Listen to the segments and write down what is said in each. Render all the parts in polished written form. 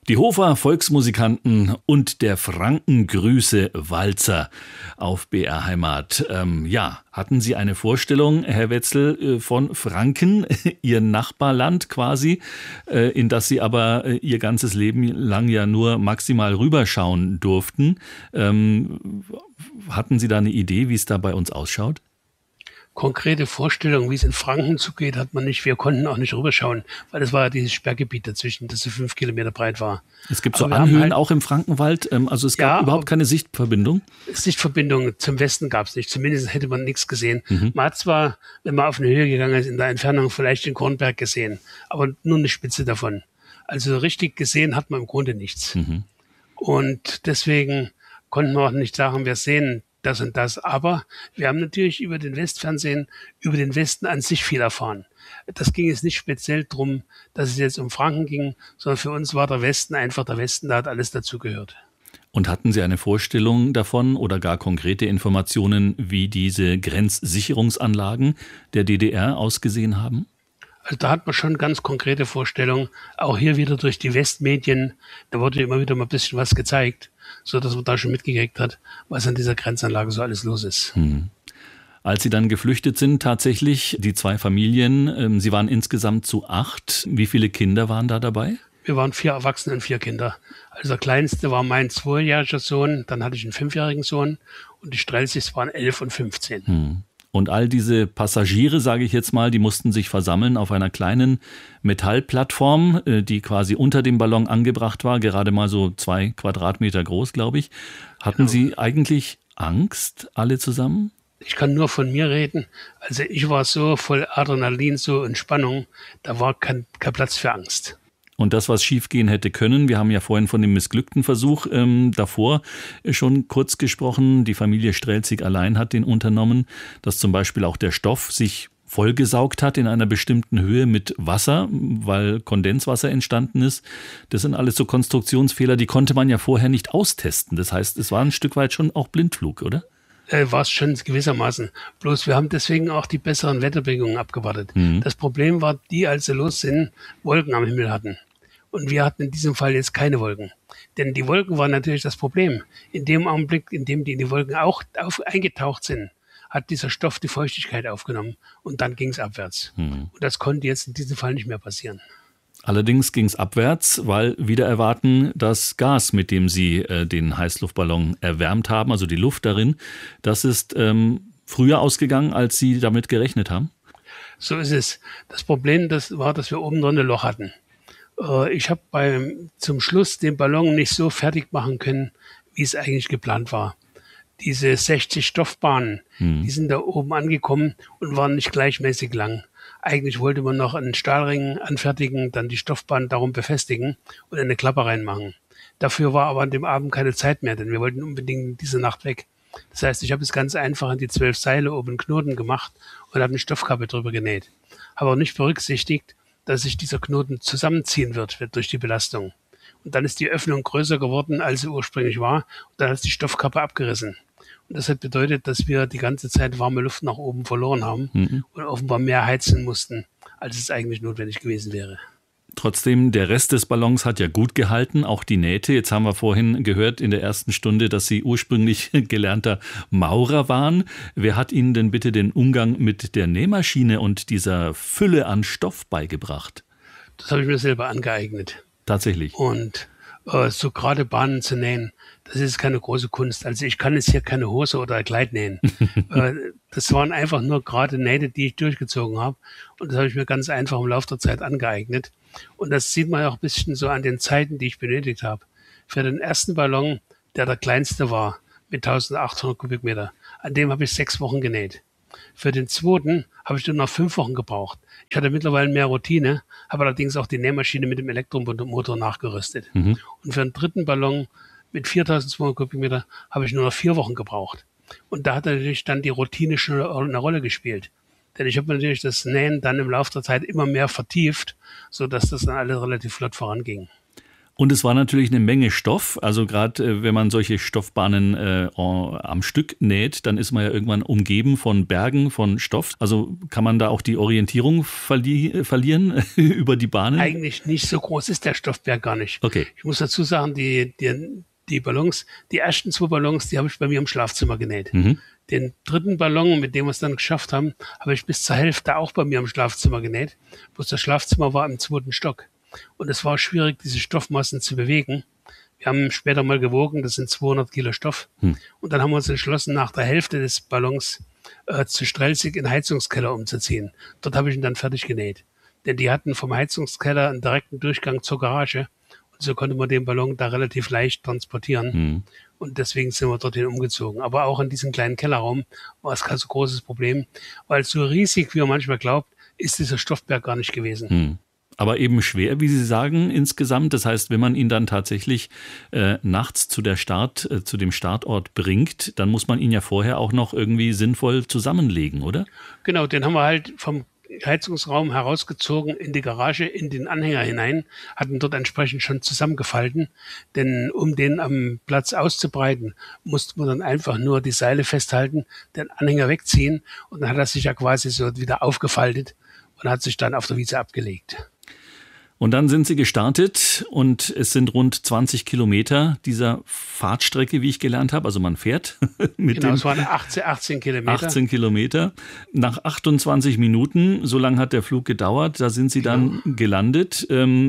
Die Hofer Volksmusikanten und der Frankengrüße-Walzer auf BR Heimat. Hatten Sie eine Vorstellung, Herr Wetzel, von Franken, Ihr Nachbarland quasi, in das Sie aber Ihr ganzes Leben lang ja nur maximal rüberschauen durften? Hatten Sie da eine Idee, wie es da bei uns ausschaut? Konkrete Vorstellung, wie es in Franken zugeht, hat man nicht. Wir konnten auch nicht rüberschauen, weil es war ja dieses Sperrgebiet dazwischen, das so 5 Kilometer breit war. Es gibt so Anhöhen auch im Frankenwald, also es gab überhaupt keine Sichtverbindung? Sichtverbindung zum Westen gab es nicht, zumindest hätte man nichts gesehen. Man hat zwar, wenn man auf eine Höhe gegangen ist, in der Entfernung vielleicht den Kornberg gesehen, aber nur eine Spitze davon. Also richtig gesehen hat man im Grunde nichts. Und deswegen konnten wir auch nicht sagen, wir sehen das und das. Aber wir haben natürlich über den Westfernsehen, über den Westen an sich viel erfahren. Das ging jetzt nicht speziell darum, dass es jetzt um Franken ging, sondern für uns war der Westen einfach der Westen, da hat alles dazugehört. Und hatten Sie eine Vorstellung davon oder gar konkrete Informationen, wie diese Grenzsicherungsanlagen der DDR ausgesehen haben? Also da hat man schon ganz konkrete Vorstellungen, auch hier wieder durch die Westmedien, da wurde immer wieder mal ein bisschen was gezeigt, so dass man da schon mitgekriegt hat, was an dieser Grenzanlage so alles los ist. Als Sie dann geflüchtet sind, tatsächlich, die 2 Familien, Sie waren insgesamt zu 8. Wie viele Kinder waren da dabei? Wir waren 4 Erwachsene und 4 Kinder. Also der kleinste war mein 2-jähriger Sohn, dann hatte ich einen 5-jährigen Sohn und die Strelzigs waren 11 und 15. Und all diese Passagiere, sage ich jetzt mal, die mussten sich versammeln auf einer kleinen Metallplattform, die quasi unter dem Ballon angebracht war, gerade mal so 2 Quadratmeter groß, glaube ich. Hatten Sie eigentlich Angst, alle zusammen? Ich kann nur von mir reden. Also ich war so voll Adrenalin, so in Spannung, da war kein Platz für Angst. Und das, was schiefgehen hätte können, wir haben ja vorhin von dem missglückten Versuch davor schon kurz gesprochen, die Familie Strelzig allein hat den unternommen, dass zum Beispiel auch der Stoff sich vollgesaugt hat in einer bestimmten Höhe mit Wasser, weil Kondenswasser entstanden ist. Das sind alles so Konstruktionsfehler, die konnte man ja vorher nicht austesten. Das heißt, es war ein Stück weit schon auch Blindflug, oder? War es schon gewissermaßen. Bloß wir haben deswegen auch die besseren Wetterbedingungen abgewartet. Das Problem war, die, als sie los sind, Wolken am Himmel hatten. Und wir hatten in diesem Fall jetzt keine Wolken. Denn die Wolken waren natürlich das Problem. In dem Augenblick, in dem die in die Wolken auch eingetaucht sind, hat dieser Stoff die Feuchtigkeit aufgenommen und dann ging es abwärts. Und das konnte jetzt in diesem Fall nicht mehr passieren. Allerdings ging es abwärts, weil wider Erwarten das Gas, mit dem Sie den Heißluftballon erwärmt haben, also die Luft darin, das ist früher ausgegangen, als Sie damit gerechnet haben? So ist es. Das Problem war, dass wir oben drin ein Loch hatten. Ich habe zum Schluss den Ballon nicht so fertig machen können, wie es eigentlich geplant war. Diese 60 Stoffbahnen, die sind da oben angekommen und waren nicht gleichmäßig lang. Eigentlich wollte man noch einen Stahlring anfertigen, dann die Stoffbahn darum befestigen und eine Klappe reinmachen. Dafür war aber an dem Abend keine Zeit mehr, denn wir wollten unbedingt diese Nacht weg. Das heißt, ich habe es ganz einfach an die 12 Seile oben Knoten gemacht und habe eine Stoffkappe drüber genäht. Habe auch nicht berücksichtigt, dass sich dieser Knoten zusammenziehen wird durch die Belastung. Und dann ist die Öffnung größer geworden, als sie ursprünglich war. Und dann ist die Stoffkappe abgerissen. Und das hat bedeutet, dass wir die ganze Zeit warme Luft nach oben verloren haben und offenbar mehr heizen mussten, als es eigentlich notwendig gewesen wäre. Trotzdem, der Rest des Ballons hat ja gut gehalten, auch die Nähte. Jetzt haben wir vorhin gehört in der ersten Stunde, dass Sie ursprünglich gelernter Maurer waren. Wer hat Ihnen denn bitte den Umgang mit der Nähmaschine und dieser Fülle an Stoff beigebracht? Das habe ich mir selber angeeignet. Tatsächlich. Und so gerade Bahnen zu nähen, das ist keine große Kunst. Also ich kann jetzt hier keine Hose oder ein Kleid nähen. Das waren einfach nur gerade Nähte, die ich durchgezogen habe. Und das habe ich mir ganz einfach im Laufe der Zeit angeeignet. Und das sieht man ja auch ein bisschen so an den Zeiten, die ich benötigt habe. Für den ersten Ballon, der kleinste war, mit 1800 Kubikmeter, an dem habe ich 6 Wochen genäht. Für den zweiten habe ich nur noch 5 Wochen gebraucht. Ich hatte mittlerweile mehr Routine, habe allerdings auch die Nähmaschine mit dem Elektromotor nachgerüstet. Und für den dritten Ballon mit 4200 Kubikmeter habe ich nur noch 4 Wochen gebraucht. Und da hat natürlich dann die Routine schon eine Rolle gespielt. Denn ich habe natürlich das Nähen dann im Laufe der Zeit immer mehr vertieft, sodass das dann alles relativ flott voranging. Und es war natürlich eine Menge Stoff. Also gerade wenn man solche Stoffbahnen am Stück näht, dann ist man ja irgendwann umgeben von Bergen von Stoff. Also kann man da auch die Orientierung verlieren über die Bahnen? Eigentlich nicht, so groß ist der Stoffberg gar nicht. Okay. Ich muss dazu sagen, die Ballons, die ersten 2 Ballons, die habe ich bei mir im Schlafzimmer genäht. Mhm. Den 3. Ballon, mit dem wir es dann geschafft haben, habe ich bis zur Hälfte auch bei mir im Schlafzimmer genäht. Bloß das Schlafzimmer war im 2. Stock. Und es war schwierig, diese Stoffmassen zu bewegen. Wir haben später mal gewogen, das sind 200 Kilo Stoff. Und dann haben wir uns entschlossen, nach der Hälfte des Ballons zu Strelzig in den Heizungskeller umzuziehen. Dort habe ich ihn dann fertig genäht. Denn die hatten vom Heizungskeller einen direkten Durchgang zur Garage. Und so konnte man den Ballon da relativ leicht transportieren. Und deswegen sind wir dorthin umgezogen. Aber auch in diesem kleinen Kellerraum war es kein so großes Problem, weil so riesig, wie man manchmal glaubt, ist dieser Stoffberg gar nicht gewesen. Aber eben schwer, wie Sie sagen, insgesamt. Das heißt, wenn man ihn dann tatsächlich nachts zu dem Startort bringt, dann muss man ihn ja vorher auch noch irgendwie sinnvoll zusammenlegen, oder? Genau, den haben wir halt vom Heizungsraum herausgezogen in die Garage, in den Anhänger hinein, hatten dort entsprechend schon zusammengefalten. Denn um den am Platz auszubreiten, musste man dann einfach nur die Seile festhalten, den Anhänger wegziehen und dann hat er sich ja quasi so wieder aufgefaltet und hat sich dann auf der Wiese abgelegt. Und dann sind Sie gestartet und es sind rund 20 Kilometer dieser Fahrtstrecke, wie ich gelernt habe. Also man fährt mit Genau, es waren 18 Kilometer. 18 Kilometer. Nach 28 Minuten, so lange hat der Flug gedauert, da sind Sie dann gelandet,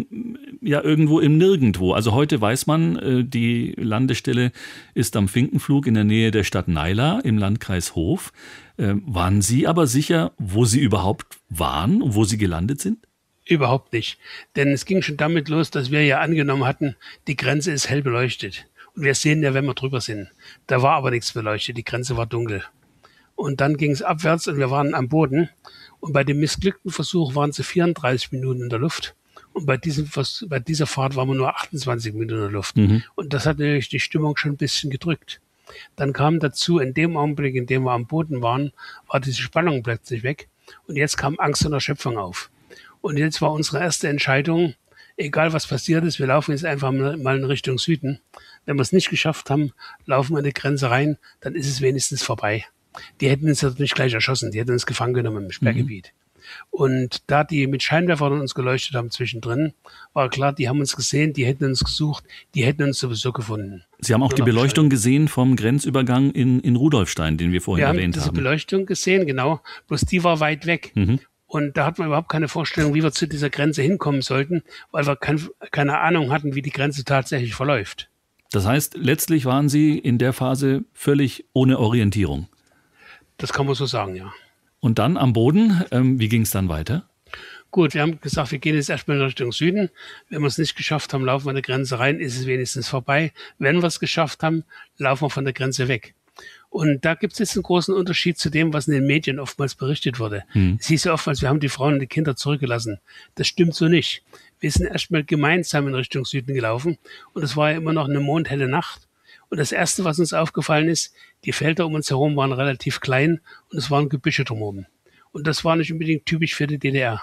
ja irgendwo im Nirgendwo. Also heute weiß man, die Landestelle ist am Finkenflug in der Nähe der Stadt Naila im Landkreis Hof. Waren Sie aber sicher, wo Sie überhaupt waren und wo Sie gelandet sind? Überhaupt nicht. Denn es ging schon damit los, dass wir ja angenommen hatten, die Grenze ist hell beleuchtet. Und wir sehen ja, wenn wir drüber sind. Da war aber nichts beleuchtet, die Grenze war dunkel. Und dann ging es abwärts und wir waren am Boden. Und bei dem missglückten Versuch waren sie 34 Minuten in der Luft. Und bei dieser Fahrt waren wir nur 28 Minuten in der Luft. Und das hat natürlich die Stimmung schon ein bisschen gedrückt. Dann kam dazu, in dem Augenblick, in dem wir am Boden waren, war diese Spannung plötzlich weg. Und jetzt kam Angst und Erschöpfung auf. Und jetzt war unsere erste Entscheidung, egal was passiert ist, wir laufen jetzt einfach mal in Richtung Süden. Wenn wir es nicht geschafft haben, laufen wir an die Grenze rein, dann ist es wenigstens vorbei. Die hätten uns nicht gleich erschossen, die hätten uns gefangen genommen im Sperrgebiet. Und da die mit Scheinwerfern uns geleuchtet haben zwischendrin, war klar, die haben uns gesehen, die hätten uns gesucht, die hätten uns sowieso gefunden. Sie haben auch die Beleuchtung gesehen vom Grenzübergang in Rudolfstein, den wir vorhin erwähnt haben. Wir haben diese Beleuchtung gesehen, genau, bloß die war weit weg. Und da hatten wir überhaupt keine Vorstellung, wie wir zu dieser Grenze hinkommen sollten, weil wir keine Ahnung hatten, wie die Grenze tatsächlich verläuft. Das heißt, letztlich waren Sie in der Phase völlig ohne Orientierung. Das kann man so sagen, ja. Und dann am Boden, wie ging es dann weiter? Gut, wir haben gesagt, wir gehen jetzt erstmal in Richtung Süden. Wenn wir es nicht geschafft haben, laufen wir an der Grenze rein, ist es wenigstens vorbei. Wenn wir es geschafft haben, laufen wir von der Grenze weg. Und da gibt es jetzt einen großen Unterschied zu dem, was in den Medien oftmals berichtet wurde. Es hieß ja oftmals, wir haben die Frauen und die Kinder zurückgelassen. Das stimmt so nicht. Wir sind erstmal gemeinsam in Richtung Süden gelaufen und es war ja immer noch eine mondhelle Nacht. Und das Erste, was uns aufgefallen ist, die Felder um uns herum waren relativ klein und es waren Gebüsche drumherum. Und das war nicht unbedingt typisch für die DDR.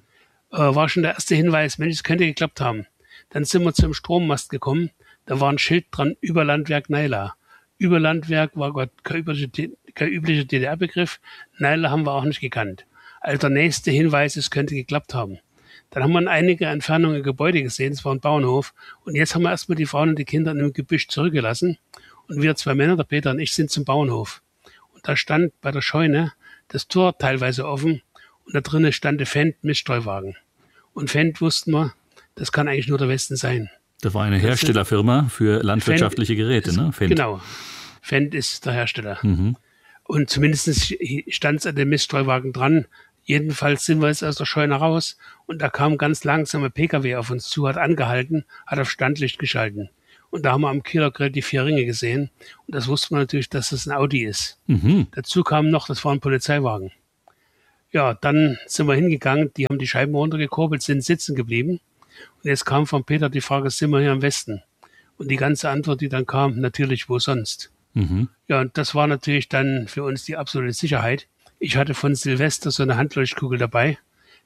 War schon der erste Hinweis, Mensch, es könnte geklappt haben. Dann sind wir zum Strommast gekommen, da war ein Schild dran, Überlandwerk Naila. Überlandwerk war kein üblicher DDR-Begriff. Naila haben wir auch nicht gekannt. Also der nächste Hinweis, es könnte geklappt haben. Dann haben wir in einiger Entfernung ein Gebäude gesehen, es war ein Bauernhof. Und jetzt haben wir erstmal die Frauen und die Kinder in einem Gebüsch zurückgelassen. Und wir 2 Männer, der Peter und ich, sind zum Bauernhof. Und da stand bei der Scheune das Tor teilweise offen. Und da drinnen stand der Fendt Miststreuwagen. Und Fendt wussten wir, das kann eigentlich nur der Westen sein. Das war eine Herstellerfirma für landwirtschaftliche Geräte, ne? Fendt. Genau. Fendt ist der Hersteller. Und zumindest stand es an dem Miststreuwagen dran. Jedenfalls sind wir jetzt aus der Scheune raus und da kam ganz langsam ein PKW auf uns zu, hat angehalten, hat auf Standlicht geschalten. Und da haben wir am Killergrill die 4 Ringe gesehen. Und das wussten wir natürlich, dass das ein Audi ist. Dazu kam noch, das war ein Polizeiwagen. Ja, dann sind wir hingegangen, die haben die Scheiben runtergekurbelt, sind sitzen geblieben. Und jetzt kam von Peter die Frage, sind wir hier im Westen? Und die ganze Antwort, die dann kam, natürlich, wo sonst? Ja, und das war natürlich dann für uns die absolute Sicherheit. Ich hatte von Silvester so eine Handleuchtkugel dabei.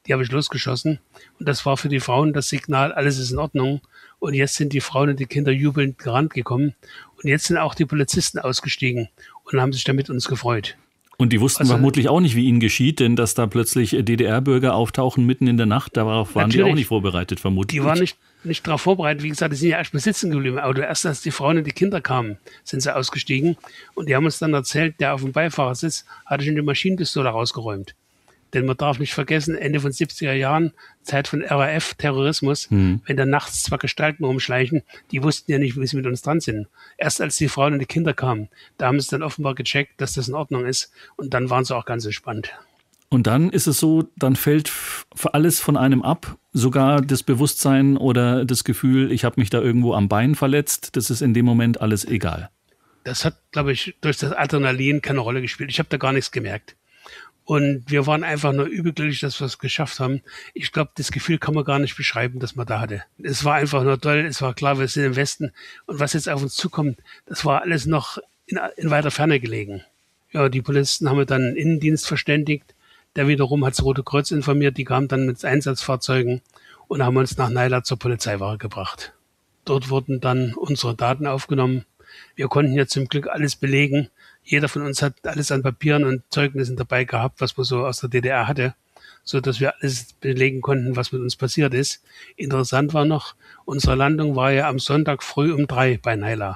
Die habe ich losgeschossen. Und das war für die Frauen das Signal, alles ist in Ordnung. Und jetzt sind die Frauen und die Kinder jubelnd gerannt gekommen. Und jetzt sind auch die Polizisten ausgestiegen und haben sich damit uns gefreut. Und die wussten vermutlich auch nicht, wie ihnen geschieht, denn dass da plötzlich DDR-Bürger auftauchen mitten in der Nacht, darauf waren die auch nicht vorbereitet, vermutlich. Die waren nicht darauf vorbereitet. Wie gesagt, die sind ja erst mal sitzen geblieben im Auto. Erst als die Frauen und die Kinder kamen, sind sie ausgestiegen. Und die haben uns dann erzählt, der auf dem Beifahrersitz hatte schon die Maschinenpistole rausgeräumt. Denn man darf nicht vergessen, Ende von 70er Jahren, Zeit von RAF, Terrorismus, wenn da nachts zwar Gestalten rumschleichen, die wussten ja nicht, wie sie mit uns dran sind. Erst als die Frauen und die Kinder kamen, da haben sie dann offenbar gecheckt, dass das in Ordnung ist. Und dann waren sie auch ganz entspannt. Und dann ist es so, dann fällt alles von einem ab, sogar das Bewusstsein oder das Gefühl, ich habe mich da irgendwo am Bein verletzt, das ist in dem Moment alles egal. Das hat, glaube ich, durch das Adrenalin keine Rolle gespielt. Ich habe da gar nichts gemerkt. Und wir waren einfach nur überglücklich, dass wir es geschafft haben. Ich glaube, das Gefühl kann man gar nicht beschreiben, das man da hatte. Es war einfach nur toll. Es war klar, wir sind im Westen. Und was jetzt auf uns zukommt, das war alles noch in weiter Ferne gelegen. Ja, die Polizisten haben dann einen Innendienst verständigt. Der wiederum hat das Rote Kreuz informiert. Die kamen dann mit Einsatzfahrzeugen und haben uns nach Neila zur Polizeiwache gebracht. Dort wurden dann unsere Daten aufgenommen. Wir konnten ja zum Glück alles belegen. Jeder von uns hat alles an Papieren und Zeugnissen dabei gehabt, was man so aus der DDR hatte, so dass wir alles belegen konnten, was mit uns passiert ist. Interessant war noch, unsere Landung war ja am Sonntag früh um 3 bei Neila.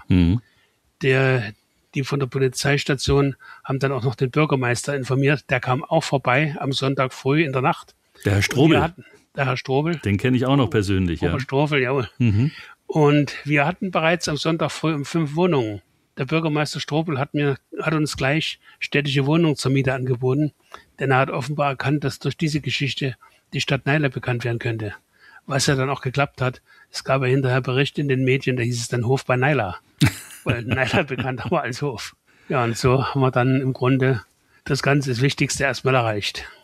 Die von der Polizeistation haben dann auch noch den Bürgermeister informiert. Der kam auch vorbei am Sonntag früh in der Nacht. Der Herr Strobel. Der Herr Strobel. Den kenne ich auch noch persönlich, ja. Strobel, jawohl. Und wir hatten bereits am Sonntag früh 5 Wohnungen. Der Bürgermeister Strobel hat uns gleich städtische Wohnungen zur Miete angeboten, denn er hat offenbar erkannt, dass durch diese Geschichte die Stadt Neila bekannt werden könnte. Was ja dann auch geklappt hat. Es gab ja hinterher Berichte in den Medien, da hieß es dann Hof bei Neila, weil Neila bekannt war als Hof. Ja, und so haben wir dann im Grunde das Wichtigste erstmal erreicht.